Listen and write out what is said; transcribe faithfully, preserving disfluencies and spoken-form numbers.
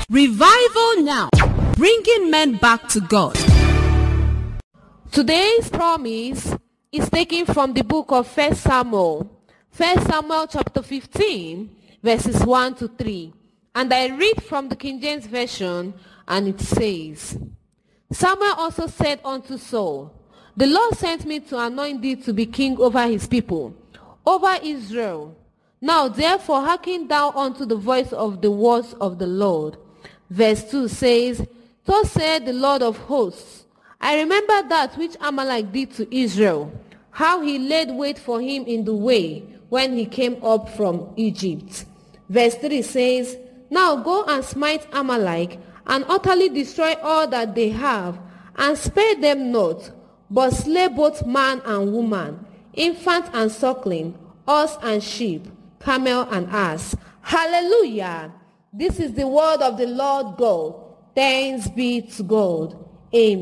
Revival now, bringing men back to God. Today's promise is taken from the book of First Samuel. First Samuel chapter fifteen, verses one to three. And I read from the King James Version, and it says, Samuel also said unto Saul, The Lord sent me to anoint thee to be king over his people, over Israel. Now therefore hearken thou unto the voice of the words of the Lord. Verse two says, Thus said the Lord of hosts, I remember that which Amalek did to Israel, how he laid wait for him in the way when he came up from Egypt. Verse three says, Now go and smite Amalek, and utterly destroy all that they have, and spare them not, but slay both man and woman, infant and suckling, ox and sheep, camel and ass. Hallelujah! This is the word of the Lord God. Thanks be to God. Amen.